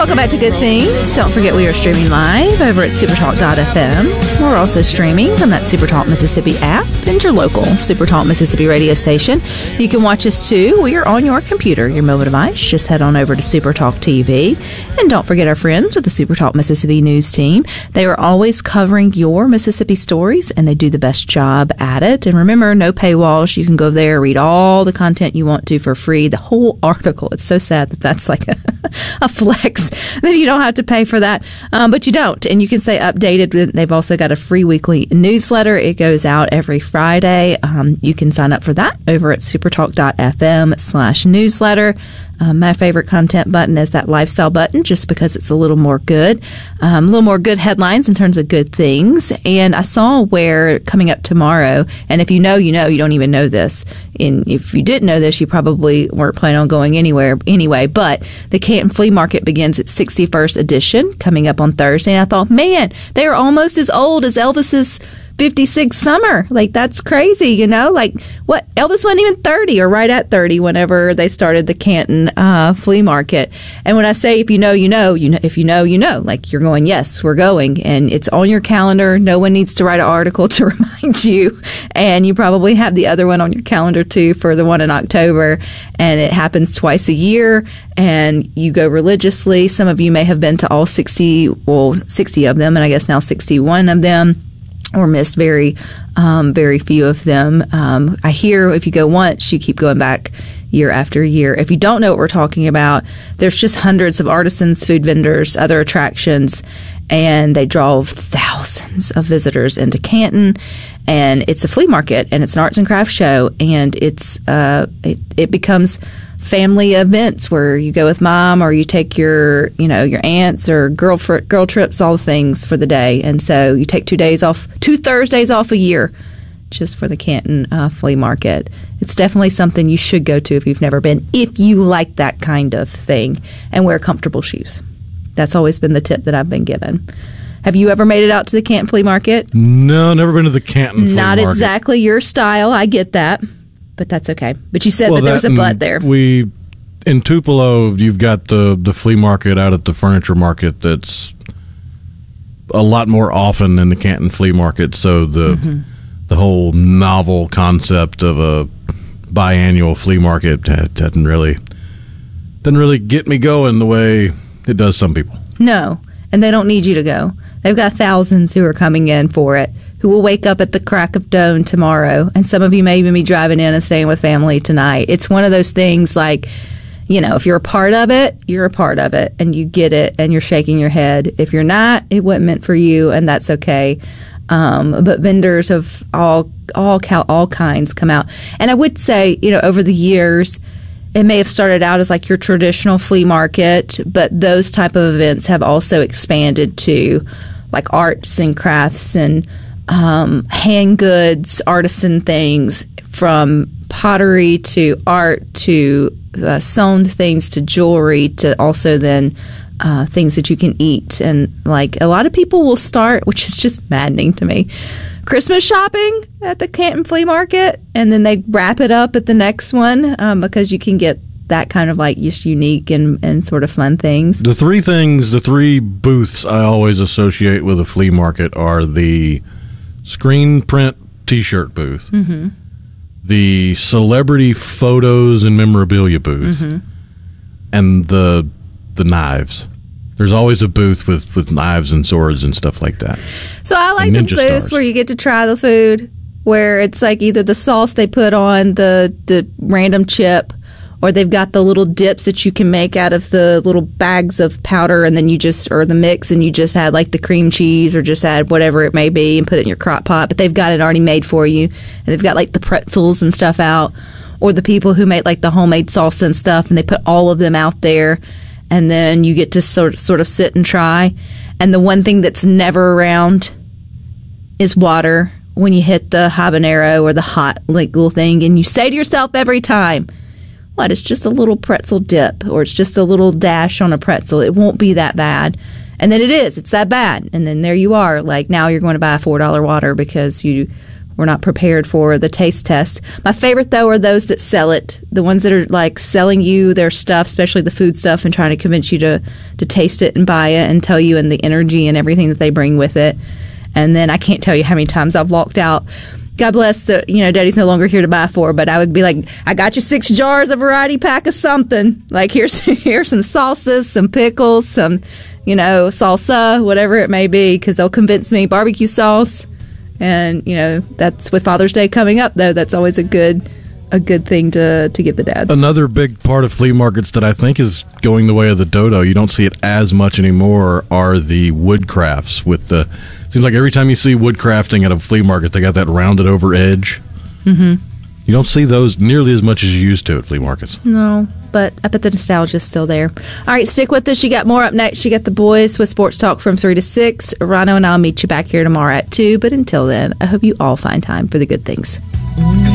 Welcome back to Good Things. Don't forget we are streaming live over at supertalk.fm. We're also streaming from that Supertalk Mississippi app and your local Supertalk Mississippi radio station. You can watch us too. We are on your computer, your mobile device. Just head on over to Supertalk TV. And don't forget our friends with the Supertalk Mississippi news team. They are always covering your Mississippi stories, and they do the best job at it. And remember, no paywalls. You can go there, read all the content you want to for free. The whole article. It's so sad that that's like a flex that you don't have to pay for that, but you don't, and you can stay updated. They've also got a free weekly newsletter. It goes out every Friday. You can sign up for that over at supertalk.fm/newsletter. My favorite content button is that lifestyle button, just because it's a little more good headlines in terms of good things. And I saw where coming up tomorrow, and if you know, you know, you don't even know this. And if you didn't know this, you probably weren't planning on going anywhere anyway. But the Canton Flea Market begins its 61st edition coming up on Thursday. And I thought, man, they are almost as old as Elvis's 56 summer. Like, that's crazy, you know? Like, what? Elvis wasn't even 30 or right at 30 whenever they started the Canton Flea Market. And when I say if you know, you know, if you know, you know, like you're going, yes, we're going. And it's on your calendar. No one needs to write an article to remind you. And you probably have the other one on your calendar too for the one in October. And it happens twice a year. And you go religiously. Some of you may have been to all 60 of them, and I guess now 61 of them, or missed very few of them. I hear if you go once, you keep going back year after year. If you don't know what we're talking about, there's just hundreds of artisans, food vendors, other attractions, and they draw thousands of visitors into Canton. And it's a flea market, and it's an arts and crafts show, and it becomes family events where you go with mom, or you take your aunts or girl trips, all the things for the day. And so you take 2 Thursdays off a year just for the Canton Flea Market. It's definitely something you should go to if you've never been, if you like that kind of thing, and wear comfortable shoes. That's always been the tip that I've been given. Have you ever made it out to the Canton Flea Market? No, never been to the Canton Flea Market. Not exactly your style. I get that. But that's okay. But you said that there was a but there. In Tupelo, you've got the flea market out at the furniture market that's a lot more often than the Canton Flea Market. So the whole novel concept of a biannual flea market doesn't really get me going the way it does some people. No, and they don't need you to go. They've got thousands who are coming in for it, who will wake up at the crack of dawn tomorrow. And some of you may even be driving in and staying with family tonight. It's one of those things like, you know, if you're a part of it, you're a part of it, and you get it, and you're shaking your head. If you're not, it wasn't meant for you, and that's okay. But vendors of all kinds come out. And I would say, you know, over the years, it may have started out as like your traditional flea market, but those type of events have also expanded to like arts and crafts and hand goods, artisan things, from pottery to art to sewn things to jewelry to also then things that you can eat. And like a lot of people will start, which is just maddening to me, Christmas shopping at the Canton Flea Market, and then they wrap it up at the next one because you can get that kind of like just unique and sort of fun things. The three booths I always associate with a flea market are the screen print T-shirt booth, the celebrity photos and memorabilia booth, and the knives. There's always a booth with knives and swords and stuff like that. So I like the booths where you get to try the food, where it's like either the sauce they put on the random chip, or they've got the little dips that you can make out of the little bags of powder, and then or the mix, and you just add like the cream cheese or just add whatever it may be and put it in your crock pot. But they've got it already made for you. And they've got like the pretzels and stuff out, or the people who make like the homemade salsa and stuff, and they put all of them out there. And then you get to sort of sit and try. And the one thing that's never around is water when you hit the habanero or the hot like little thing. And you say to yourself every time, what, it's just a little pretzel dip, or it's just a little dash on a pretzel. It won't be that bad. And then it's that bad. And then there you are. Like, now you're going to buy a $4 water because you we're not prepared for the taste test. My favorite, though, are those that sell it. The ones that are like selling you their stuff, especially the food stuff, and trying to convince you to taste it and buy it and tell you and the energy and everything that they bring with it. And then I can't tell you how many times I've walked out. God bless the, Daddy's no longer here to buy for, but I would be like, I got you 6 jars, a variety pack of something. Like, here's some sauces, some pickles, some, salsa, whatever it may be, because they'll convince me, barbecue sauce. And, that's with Father's Day coming up, though. That's always a good thing to give the dads. Another big part of flea markets that I think is going the way of the dodo, you don't see it as much anymore, are the wood crafts with the... Seems like every time you see wood crafting at a flea market, they got that rounded over edge. Mm-hmm. You don't see those nearly as much as you used to at flea markets. No, but I bet the nostalgia is still there. All right, stick with us. You got more up next. You got the boys with Sports Talk from 3 to 6. Rhino and I'll meet you back here tomorrow at 2. But until then, I hope you all find time for the good things.